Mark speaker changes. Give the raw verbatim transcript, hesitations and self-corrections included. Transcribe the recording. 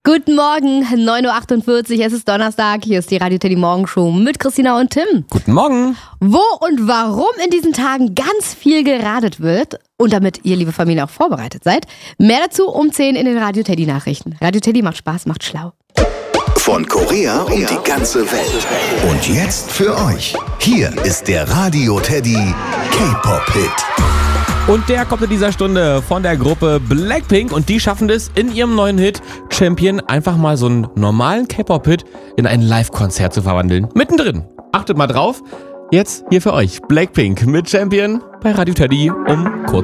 Speaker 1: Guten Morgen, neun Uhr achtundvierzig, es ist Donnerstag, hier ist die Radio Teddy Morgenshow mit Christina und Tim.
Speaker 2: Guten Morgen.
Speaker 1: Wo und warum in diesen Tagen ganz viel geradet wird und damit ihr, liebe Familie, auch vorbereitet seid, mehr dazu um zehn in den Radio Teddy Nachrichten. Radio Teddy macht Spaß, macht schlau.
Speaker 3: Von Korea um die ganze Welt. Und jetzt für euch, hier ist der Radio Teddy K-Pop-Hit.
Speaker 2: Und der kommt in dieser Stunde von der Gruppe Blackpink und die schaffen es in ihrem neuen Hit Champion einfach mal so einen normalen K-Pop-Hit in ein Live-Konzert zu verwandeln. Mittendrin. Achtet mal drauf. Jetzt hier für euch Blackpink mit Champion bei Radio Teddy um kurz